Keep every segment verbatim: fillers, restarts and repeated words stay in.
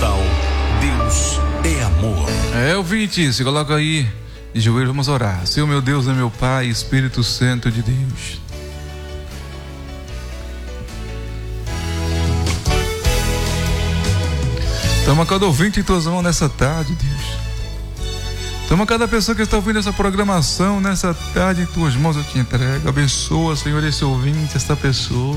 Pentecostal, Deus é amor. É, ouvinte, se coloca aí de joelhos, vamos orar. Senhor meu Deus, é meu Pai, Espírito Santo de Deus. Toma cada ouvinte em tuas mãos nessa tarde, Deus. Toma cada pessoa que está ouvindo essa programação nessa tarde em tuas mãos, eu te entrego. Abençoa, Senhor, esse ouvinte, essa pessoa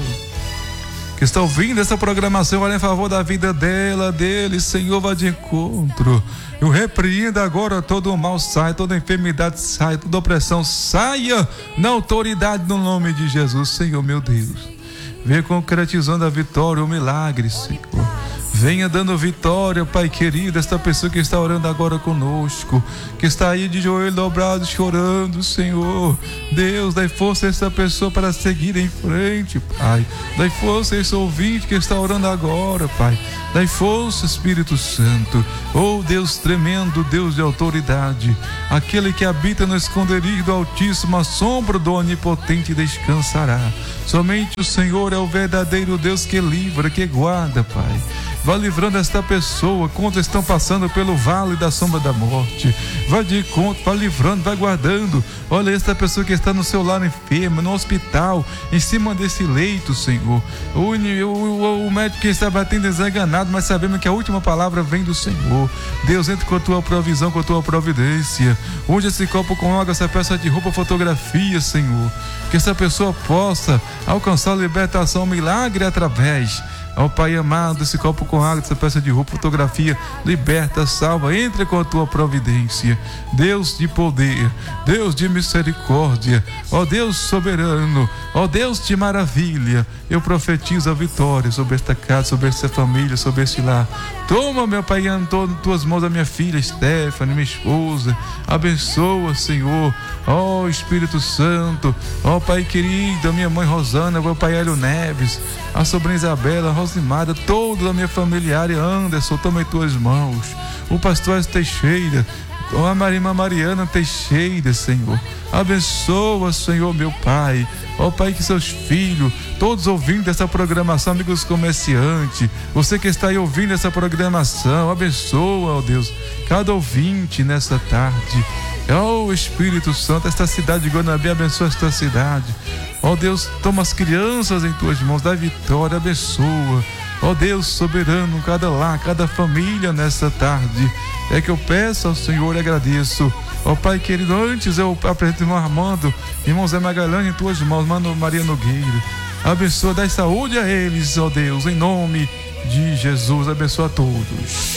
que está ouvindo essa programação, olha em favor da vida dela, dele, Senhor, vá de encontro. Eu repreendo agora todo o mal, sai, toda enfermidade sai, toda opressão saia na autoridade no nome de Jesus, Senhor meu Deus. Venha concretizando a vitória, o milagre, Senhor. Venha dando vitória, Pai querido, esta pessoa que está orando agora conosco, que está aí de joelho dobrado, chorando, Senhor. Deus, dai força a esta pessoa para seguir em frente, Pai. Dai força a esse ouvinte que está orando agora, Pai. Dai força, Espírito Santo. Oh, Deus tremendo, Deus de autoridade, aquele que habita no esconderijo do Altíssimo, a sombra do Onipotente descansará. Somente o Senhor é o verdadeiro Deus que livra, que guarda, Pai. Vai livrando esta pessoa quando estão passando pelo vale da sombra da morte. Vai de encontro, vai livrando, vai guardando. Olha esta pessoa que está no seu lar enferma, no hospital, em cima desse leito, Senhor. O, o, o médico que está batendo desenganado, mas sabemos que a última palavra vem do Senhor. Deus, entra com a tua provisão, com a tua providência. Onde esse copo com água, essa peça de roupa, fotografia, Senhor. Que essa pessoa possa alcançar a libertação, o milagre através. Ó Pai amado, esse copo com água, essa peça de roupa, fotografia, liberta, salva, entra com a tua providência. Deus de poder, Deus de misericórdia, ó Deus soberano, ó Deus de maravilha, eu profetizo a vitória sobre esta casa, sobre essa família, sobre este lar. Toma, meu Pai, em tuas mãos a minha filha Stephanie, minha esposa, abençoa, Senhor, ó Espírito Santo, ó Pai querido, a minha mãe Rosana, meu Pai Hélio Neves, a sobrinha Isabela, a Rosimada, toda a minha familiar, Anderson, toma em tuas mãos, o pastor Teixeira, a Maria Mariana Teixeira, Senhor, abençoa, Senhor, meu Pai, ó Pai, que seus filhos, todos ouvindo essa programação, amigos comerciantes, você que está aí ouvindo essa programação, abençoa, ó Deus, cada ouvinte nessa tarde. Ó Espírito Santo, esta cidade de Guanabara, abençoa esta cidade. Ó Deus, toma as crianças em tuas mãos, dá vitória, abençoa. Ó Deus soberano, cada lar, cada família nessa tarde. É que eu peço ao Senhor e agradeço. Ó Pai querido, antes eu apresento o irmão Armando, irmão Zé Magalhães em tuas mãos, mano Maria Nogueira. Abençoa, dá saúde a eles, ó Deus, em nome de Jesus, abençoa a todos.